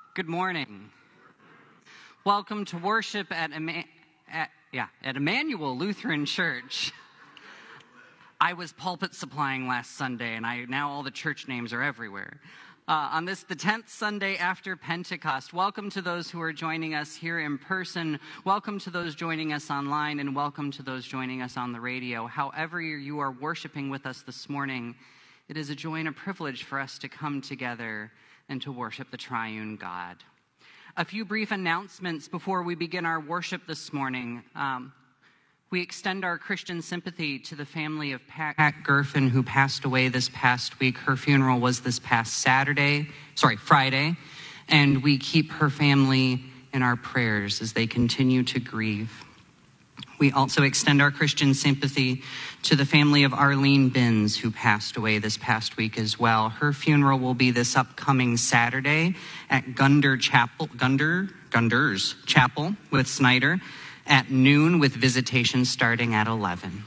Good morning. Welcome to worship at Emmanuel Lutheran Church. I was pulpit supplying last Sunday, and now all the church names are everywhere. On this, the 10th Sunday after Pentecost, welcome to those who are joining us here in person. Welcome to those joining us online, and welcome to those joining us on the radio. However you are worshiping with us this morning, it is a joy and a privilege for us to come together and to worship the triune God. A few brief announcements before we begin our worship this morning. We extend our Christian sympathy to the family of Pat Gerfen, who passed away this past week. Her funeral was this past Friday, and we keep her family in our prayers as they continue to grieve. We also extend our Christian sympathy to the family of Arlene Binns, who passed away this past week as well. Her funeral will be this upcoming Saturday at Gunders Chapel with Snyder at noon, with visitation starting at 11.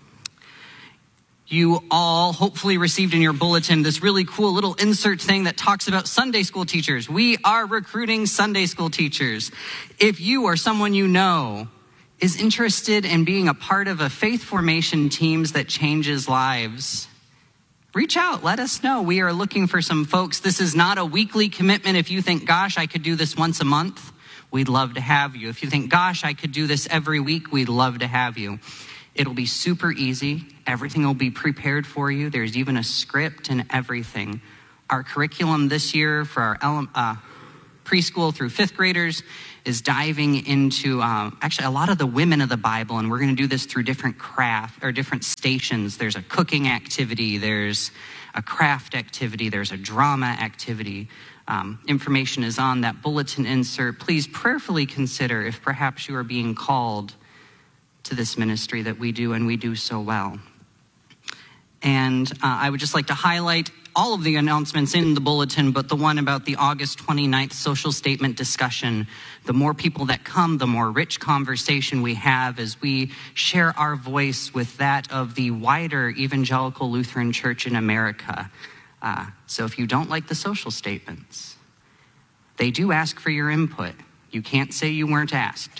You all hopefully received in your bulletin this really cool little insert thing that talks about Sunday school teachers. We are recruiting Sunday school teachers. If you or someone you know is interested in being a part of a faith formation teams that changes lives, reach out, let us know. We are looking for some folks. This is not a weekly commitment. If you think, gosh, I could do this once a month, we'd love to have you. If you think, gosh, I could do this every week, we'd love to have you. It'll be super easy. Everything will be prepared for you. There's even a script and everything. Our curriculum this year for our preschool through fifth graders is diving into actually a lot of the women of the Bible, and we're going to do this through different different stations. There's a cooking activity, there's a craft activity, there's a drama activity. Information is on that bulletin insert. Please prayerfully consider if perhaps you are being called to this ministry that we do, and we do so well. And I would just like to highlight all of the announcements in the bulletin, but the one about the August 29th social statement discussion. The more people that come, the more rich conversation we have as we share our voice with that of the wider evangelical Lutheran Church in America. So if you don't like the social statements, they do ask for your input. You can't say you weren't asked.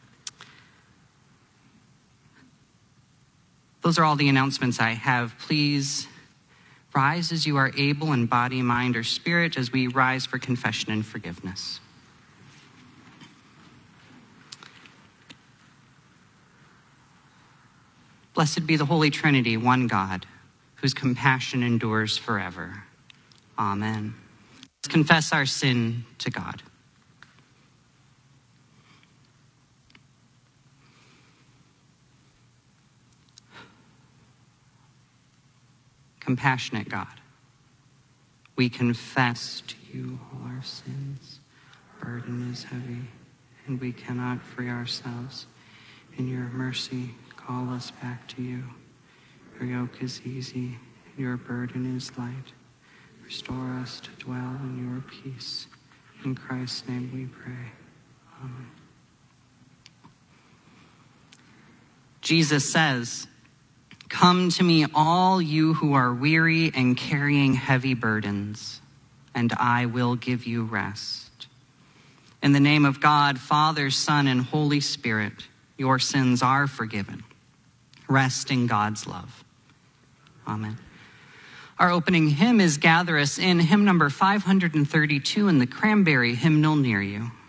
Those are all the announcements I have. Please rise as you are able in body, mind, or spirit as we rise for confession and forgiveness. Blessed be the Holy Trinity, one God, whose compassion endures forever. Amen. Let's confess our sin to God. Compassionate God, we confess to you all our sins. Burden is heavy, and we cannot free ourselves. In your mercy, call us back to you. Your yoke is easy, and your burden is light. Restore us to dwell in your peace. In Christ's name we pray. Amen. Jesus says, "Come to me, all you who are weary and carrying heavy burdens, and I will give you rest." In the name of God, Father, Son, and Holy Spirit, your sins are forgiven. Rest in God's love. Amen. Our opening hymn is Gather Us In, hymn number 532 in the Cranberry hymnal near you.